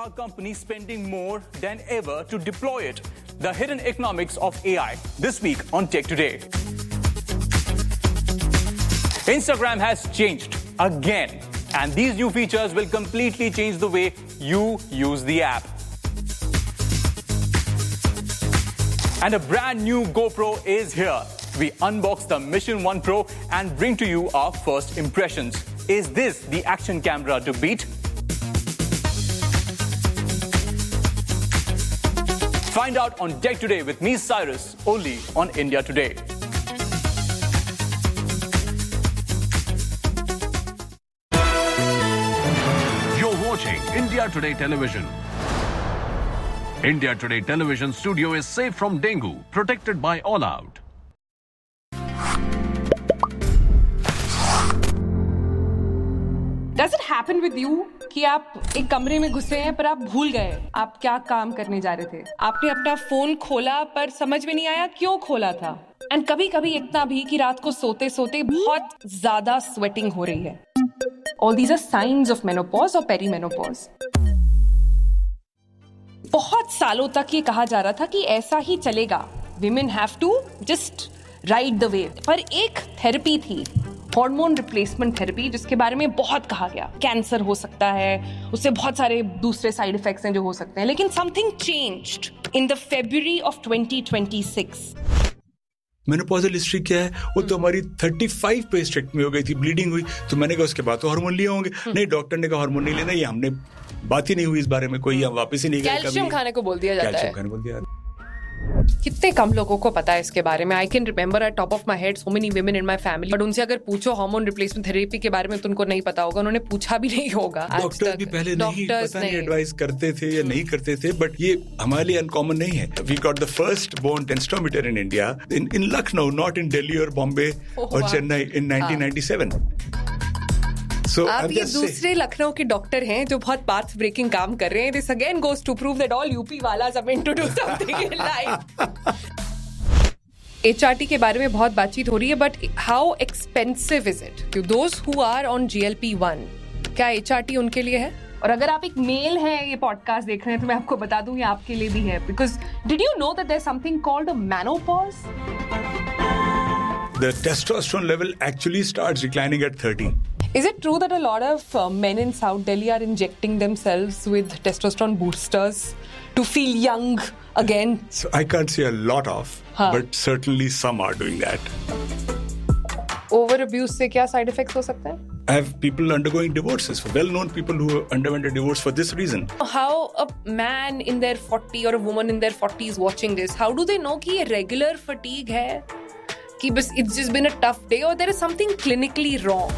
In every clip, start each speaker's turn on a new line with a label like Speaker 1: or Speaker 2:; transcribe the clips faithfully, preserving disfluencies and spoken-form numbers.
Speaker 1: are companies spending more than ever to deploy it? The hidden economics of A I. This week on Tech Today. Instagram has changed again, and these new features will completely change the way you use the app. And a brand new GoPro is here. We unbox the Mission one Pro and bring to you our first impressions. Is this the action camera to beat? Find out on Tech Today with me, Cyrus, only on India Today.
Speaker 2: You're watching India Today Television. India Today Television studio is safe from dengue, protected by All Out.
Speaker 3: Does it happen with you कि आप एक कमरे में घुसे हैं पर आप भूल गए आप क्या काम करने जा रहे थे? आपने अपना फोन खोला पर समझ में नहीं आया क्यों खोला था. एंड कभी कभी इतना भी कि रात को सोते सोते बहुत ज्यादा स्वेटिंग हो रही है. All these are signs of menopause or perimenopause. बहुत सालों तक ये कहा जा रहा था कि ऐसा ही चलेगा. Women have to just ride the wave. पर एक थेरेपी थी, हार्मोन रिप्लेसमेंट थेरेपी, जिसके बारे में बहुत कहा गया. कैंसर हो सकता है, उससे बहुत सारे दूसरे साइड इफेक्ट्स हैं जो हो सकते हैं. लेकिन something changed in the February of twenty twenty six.
Speaker 4: Menopausal history क्या है? वो तो हमारी पैंतीस पे हिस्टेक्टमी हो गई थी, ब्लीडिंग हुई, तो मैंने कहा उसके बाद तो हार्मोन लिए होंगे. नहीं, डॉक्टर ने कहा हार्मोन नहीं लेना. ये हमने बात ही नहीं हुई इस बारे में, कोई हम वापस ही नहीं गए.
Speaker 3: कैल्शियम खाने को बोल दिया जाता है.
Speaker 4: कैल्शियम खाने बोल दिया.
Speaker 3: कितने कम लोगों को पता है इसके बारे में. I can remember at top of my head so many women in my family, but उनसे अगर पूछो हार्मोन रिप्लेसमेंट थेरेपी के बारे में तो उनको नहीं पता होगा. उन्होंने पूछा भी नहीं होगा.
Speaker 4: डॉक्टर भी पहले नहीं पता नहीं एडवाइस करते थे या नहीं करते थे, बट ये हमारे लिए अनकॉमन नहीं है. We got the first bone टेंस्टोमीटर in India in in Lucknow, not in Delhi और बॉम्बे और Chennai in nineteen ninety seven. So,
Speaker 3: आप ये दूसरे लखनऊ के डॉक्टर हैं जो बहुत पाथ ब्रेकिंग काम कर रहे हैं. This again goes to prove that all U P वालास are meant to do something in life. H R T के बारे में बहुत बातचीत हो रही है, but how expensive is it? To those who are on G L P one, क्या H R T उनके लिए है? और अगर आप एक मेल हैं ये पॉडकास्ट देख रहे हैं तो मैं आपको बता दूं ये आपके लिए भी है. Because did you know that there's something called a menopause?
Speaker 4: The testosterone level actually starts declining at thirty.
Speaker 3: Is it true that a lot of uh, men in South Delhi are injecting themselves with testosterone boosters to feel young again?
Speaker 4: So I can't say a lot of, huh. but certainly some are doing that.
Speaker 3: Over abuse से क्या side effects हो सकते हैं?
Speaker 4: I have people undergoing divorces, well-known people who underwent a divorce for this reason.
Speaker 3: How a man in their forties or a woman in their forties watching this, how do they know कि ये regular fatigue है? कि बस it's just been a tough day or there is something clinically wrong?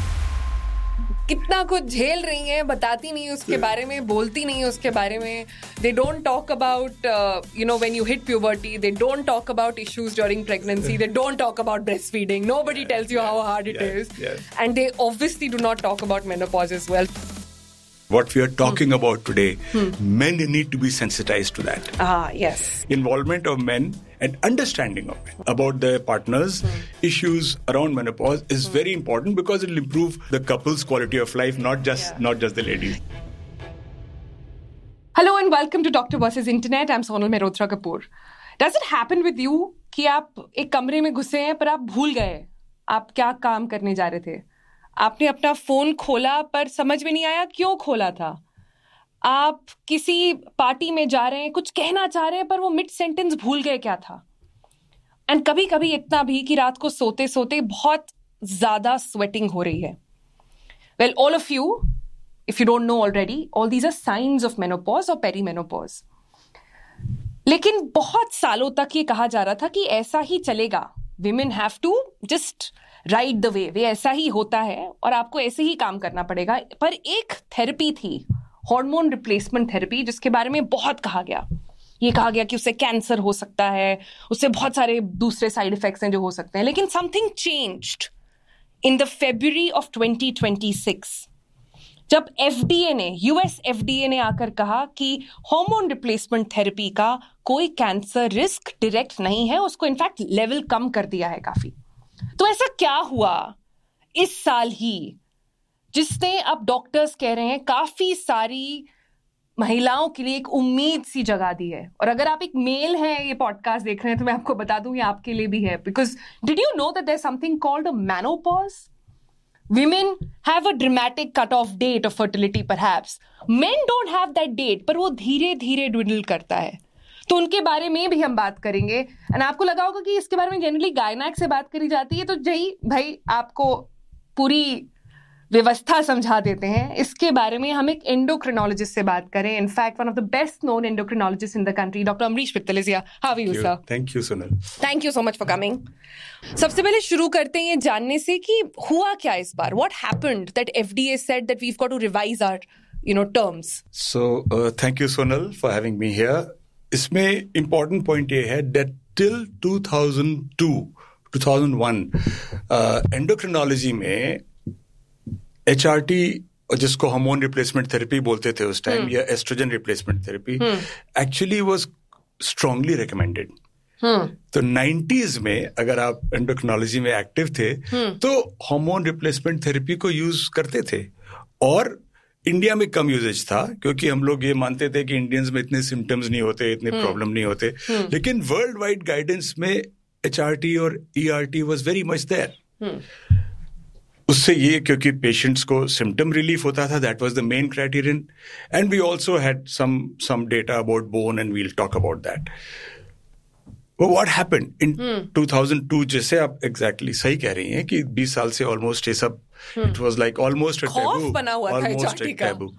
Speaker 3: कितना कुछ झेल रही हैं, बताती नहीं उसके बारे में, बोलती नहीं उसके बारे में. They don't talk about, uh, you know, when you hit puberty. They don't talk about issues during pregnancy. They don't talk about breastfeeding. Nobody tells you how hard it
Speaker 4: yes,
Speaker 3: is.
Speaker 4: Yes.
Speaker 3: And they obviously do not talk about menopause as well.
Speaker 4: What we are talking hmm. about today,
Speaker 3: hmm.
Speaker 4: men need to be sensitized to that.
Speaker 3: Ah, yes.
Speaker 4: Involvement of men and understanding of men about their partners' hmm. issues around menopause is hmm. very important because it will improve the couple's quality of life, not just yeah. not just the ladies.
Speaker 3: Hello and welcome to Doctor versus Internet. I'm Sonal Mehrotra Kapoor. Does it happen with you कि आप एक कमरे में घुसे हैं पर आप भूल गए आप क्या काम करने जा रहे थे? आपने अपना फोन खोला पर समझ में नहीं आया क्यों खोला था. आप किसी पार्टी में जा रहे हैं, कुछ कहना चाह रहे हैं पर वो मिड सेंटेंस भूल गए क्या था. एंड कभी कभी इतना भी कि रात को सोते सोते बहुत ज्यादा स्वेटिंग हो रही है. Well, all of you, if you don't know already, all these are science of menopause और पेरीमेनोपॉज. लेकिन बहुत सालों तक ये कहा जा रहा था कि ऐसा ही चलेगा. Women have to just ride the wave. ये ऐसा ही होता है और आपको ऐसे ही काम करना पड़ेगा. पर एक थेरेपी थी, हार्मोन रिप्लेसमेंट थेरेपी, जिसके बारे में बहुत कहा गया. ये कहा गया कि उससे कैंसर हो सकता है, उससे बहुत सारे दूसरे साइड इफेक्ट्स हैं जो हो सकते हैं. लेकिन something changed in the February of twenty twenty six, जब एफडीए ने, यूएस एफडीए ने आकर कहा कि हार्मोन रिप्लेसमेंट थेरेपी का कोई कैंसर रिस्क डायरेक्ट नहीं है, उसको इनफैक्ट लेवल कम कर दिया है काफी. तो ऐसा क्या हुआ इस साल ही जिसने, अब डॉक्टर्स कह रहे हैं, काफी सारी महिलाओं के लिए एक उम्मीद सी जगा दी है. और अगर आप एक मेल हैं ये पॉडकास्ट देख रहे हैं तो मैं आपको बता दूं ये आपके लिए भी है. Because did you know that there is something called a menopause? Women have a dramatic cut-off date of fertility perhaps. Men don't have that date, पर वो धीरे धीरे dwindle करता है. तो उनके बारे में भी हम बात करेंगे. एंड आपको लगा होगा कि इसके बारे में जनरली गायनेक से बात करी जाती है, तो जय भाई आपको पूरी व्यवस्था समझा देते हैं. इसके बारे में हम एक एंडोक्रिनोलॉजिस्ट से बात करें. In fact one of the best known endocrinologist in the country, doctor Amrish Mittal is here. How are you sir?
Speaker 4: Thank you Sonal.
Speaker 3: Thank you so much for coming. सबसे पहले शुरू करते हैं ये जानने से कि हुआ क्या इस बार. What happened that FDA said that we have got to revise our you know terms.
Speaker 4: So thank you Sonal for having me here. इसमें इंपॉर्टेंट पॉइंट ये है that till two thousand to two thousand one endocrinology में H R T, जिसको hormone replacement therapy बोलते थे उस time, या oestrogen replacement therapy, actually was strongly recommended. तो नाइंटीज़ में अगर आप एंडोक्रिनोलॉजी में एक्टिव थे तो हार्मोन रिप्लेसमेंट थेरेपी को यूज करते थे. और इंडिया में कम यूजेज था क्योंकि हम लोग ये मानते थे कि इंडियंस में इतने सिम्टम्स नहीं होते, इतने प्रॉब्लम नहीं होते. लेकिन वर्ल्ड वाइड गाइडेंस में एच आर टी और E R tea was very much there. उससे ये क्योंकि पेशेंट्स को सिम्टम रिलीफ होता था, that was the main criterion. And we also had some some data about bone and we will talk about that. What happened in two thousand to, जैसे आप exactly सही कह रही हैं कि बीस साल से ऑलमोस्ट ये सब it was like almost a taboo, almost a taboo.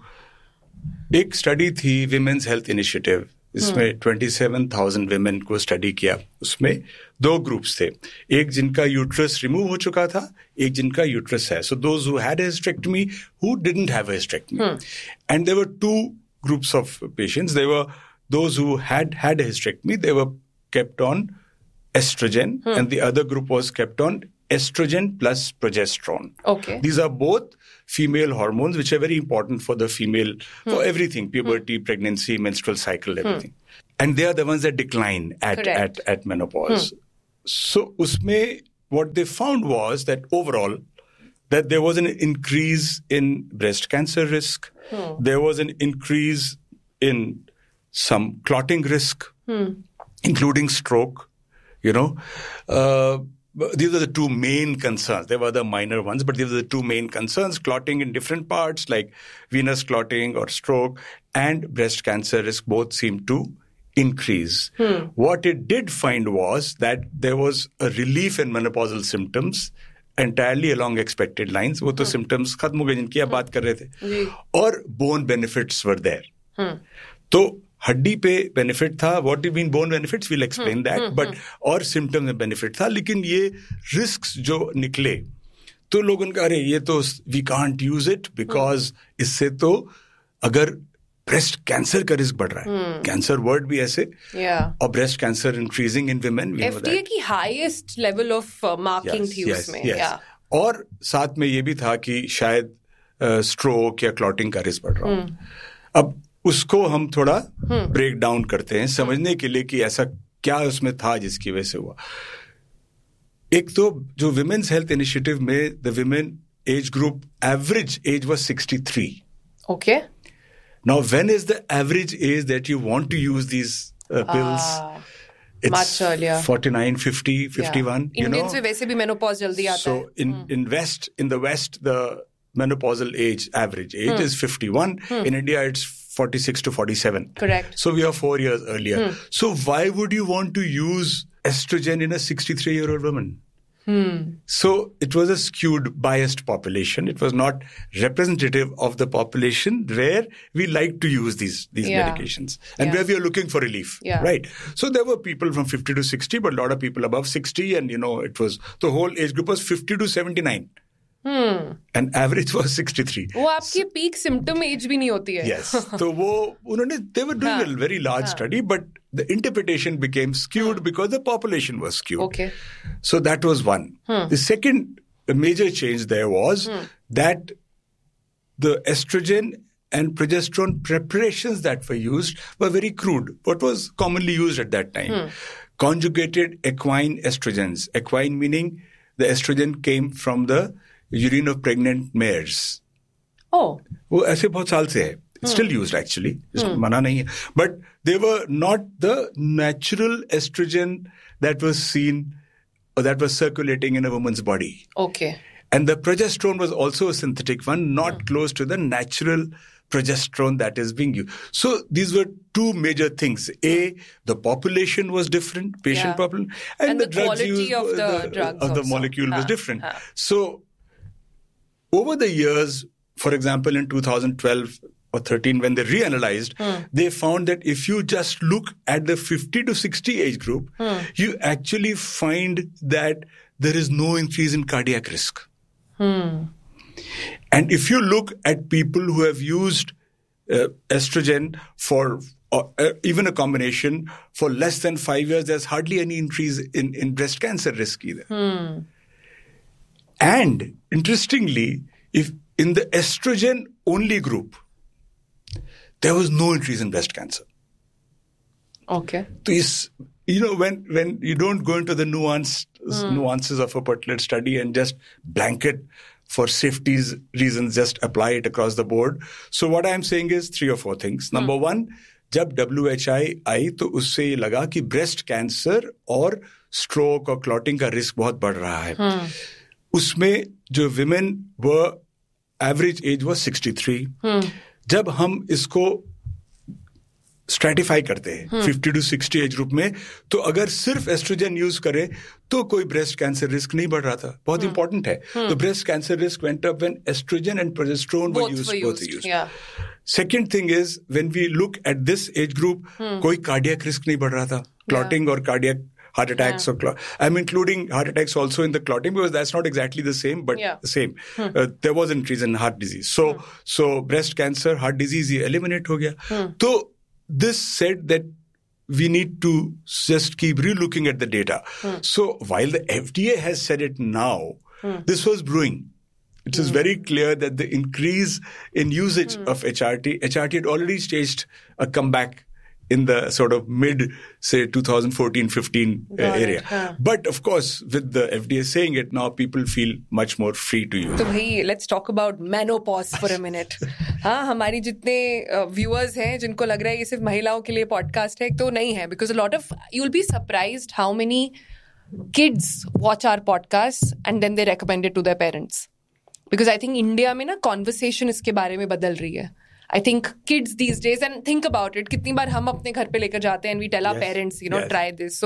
Speaker 4: एक स्टडी थी विमेन्स हेल्थ इनिशिएटिव, इसमें सत्ताईस हज़ार विमेन को स्टडी किया. उसमें दो ग्रुप्स थे, एक जिनका यूट्रस रिमूव हो चुका था, एक जिनका यूट्रस है. So those who had a hysterectomy, who didn't have a hysterectomy. And there were two groups of patients. There were those who had had a hysterectomy, they were kept on estrogen, hmm. and the other group was kept on estrogen plus progesterone.
Speaker 3: Okay.
Speaker 4: These are both female hormones which are very important for the female, hmm. for everything, puberty, hmm. pregnancy, menstrual cycle, everything. Hmm. And they are the ones that decline at, at, at menopause. Hmm. So usme, what they found was that overall, that there was an increase in breast cancer risk. Hmm. There was an increase in some clotting risk. Hmm. Including stroke, you know. Uh, these are the two main concerns. There were the minor ones, but these are the two main concerns. Clotting in different parts, like venous clotting or stroke, and breast cancer risk both seem to increase. Hmm. What it did find was that there was a relief in menopausal symptoms entirely along expected lines. वो तो hmm. symptoms खत्म हो गए जिनकी आप बात कर रहे थे. और bone benefits were there. Hmm. तो हड्डी पे बेनिफिट था. What do mean bone benefits, we'll explain that. But और सिम्टम्स में बेनिफिट था. लेकिन ये रिस्क्स जो निकले तो लोगों का अरे ये तो we can't use it because इससे तो अगर ब्रेस्ट कैंसर का रिस्क बढ़ रहा है. कैंसर वर्ड भी ऐसे, और breast cancer increasing in women.
Speaker 3: FDA की हाईएस्ट लेवल ऑफ मार्किंग थी उसमें.
Speaker 4: और साथ में ये भी था कि शायद स्ट्रोक या क्लॉटिंग का रिस्क बढ़ रहा है. अब उसको हम थोड़ा ब्रेक डाउन करते हैं समझने के लिए कि ऐसा क्या उसमें था जिसकी वजह से हुआ. एक तो जो विमेन्स हेल्थ इनिशिएटिव में the women age group average age was sixty three.
Speaker 3: Okay.
Speaker 4: Now when is the average age that you want to use these pills? It's much earlier. forty-nine, fifty, fifty-one.
Speaker 3: Yeah. You Indians know? में वैसे भी menopause जल्दी आता
Speaker 4: so
Speaker 3: है.
Speaker 4: So in hmm. in West, in the West, the menopausal age, average age hmm. is fifty-one. Hmm. In India, it's forty-six to forty-seven.
Speaker 3: Correct.
Speaker 4: So we are four years earlier. Hmm. So why would you want to use estrogen in a sixty-three-year-old woman? Hmm. So it was a skewed, biased population. It was not representative of the population where we like to use these, these yeah. medications and yeah. where we are looking for relief.
Speaker 3: Yeah.
Speaker 4: Right. So there were people from fifty to sixty, but a lot of people above sixty. And, you know, it was, the whole age group was fifty to seventy-nine.
Speaker 3: Hmm.
Speaker 4: And average was sixty-three.
Speaker 3: वो आपकी peak symptom age भी नहीं होती है.
Speaker 4: Yes. तो वो उन्होंने they were doing हाँ. a very large हाँ. study, but the interpretation became skewed हाँ. because the population was skewed.
Speaker 3: Okay.
Speaker 4: So that was one. Hmm. The second major change there was hmm. that the estrogen and progesterone preparations that were used were very crude. What was commonly used at that time? Hmm. Conjugated equine estrogens. Equine meaning the estrogen came from the urine of pregnant mares.
Speaker 3: Oh.
Speaker 4: वो ऐसे बहुत साल से है. Still used actually. Mana nahi hai. But they were not the natural estrogen that was seen or that was circulating in a woman's body.
Speaker 3: Okay.
Speaker 4: And the progesterone was also a synthetic one, not mm. close to the natural progesterone that is being used. So these were two major things. A, the population was different, patient yeah. population, and,
Speaker 3: and
Speaker 4: the,
Speaker 3: the
Speaker 4: drugs
Speaker 3: quality
Speaker 4: used,
Speaker 3: of the
Speaker 4: the,
Speaker 3: drugs
Speaker 4: of the
Speaker 3: also.
Speaker 4: molecule
Speaker 3: ha,
Speaker 4: was different.
Speaker 3: Ha.
Speaker 4: So over the years, for example, in two thousand twelve or thirteen, when they reanalyzed, hmm. they found that if you just look at the fifty to sixty age group, hmm. you actually find that there is no increase in cardiac risk.
Speaker 3: Hmm.
Speaker 4: And if you look at people who have used uh, estrogen for uh, uh, even a combination for less than five years, there's hardly any increase in, in breast cancer risk either.
Speaker 3: Hmm.
Speaker 4: And interestingly, if in the estrogen only group, there was no increase in breast cancer.
Speaker 3: Okay.
Speaker 4: So it's, you know, when, when you don't go into the nuance, mm. nuances of a particular study and just blanket for safety reasons, just apply it across the board. So what I'm saying is three or four things. Mm. Number one, जब W H I आई तो उससे ये लगा कि breast cancer और stroke और clotting का risk बहुत बढ़ रहा है.
Speaker 3: Mm.
Speaker 4: उसमें जो women were average age was sixty-three.
Speaker 3: Mm.
Speaker 4: जब हम इसको स्ट्रैटिफाई करते हैं fifty to sixty age group में, तो अगर सिर्फ एस्ट्रोजन यूज करें तो कोई ब्रेस्ट कैंसर रिस्क नहीं बढ़ रहा था. बहुत इंपॉर्टेंट है. तो breast cancer risk went up when oestrogen and progesterone were used, both used. Second thing is when we look at this age group, कोई कार्डियक रिस्क नहीं बढ़ रहा था. क्लॉटिंग और cardiac heart attacks yeah. or clot. I'm including heart attacks also in the clotting because that's not exactly the same, but
Speaker 3: yeah.
Speaker 4: the same. Hmm. Uh, there was an increase in heart disease. So, hmm. so breast cancer, heart disease, ye eliminate ho gaya.
Speaker 3: Hmm.
Speaker 4: So this said that we need to just keep re-looking at the data. Hmm. So while the F D A has said it now, hmm. this was brewing. It is hmm. very clear that the increase in usage hmm. of H R T, H R T had already staged a comeback in the sort of mid, say, twenty fourteen fifteen uh, area.
Speaker 3: It, huh.
Speaker 4: But of course, with the F D A saying it, now people feel much more free to use.
Speaker 3: So, bhai, let's talk about menopause for a minute. हाँ, हमारी जितने viewers हैं जिनको लग रहा है ये सिर्फ महिलाओं के लिए podcast है, तो नहीं है, because a lot of, you'll be surprised how many kids watch our podcast and then they recommend it to their parents. Because I think India में ना conversation इसके बारे में बदल रही है. I think kids these days, and think about it, कितनी बार हम अपने घर पे लेकर जाते हैं and we tell our
Speaker 4: yes.
Speaker 3: parents, you know,
Speaker 4: yes.
Speaker 3: try this. So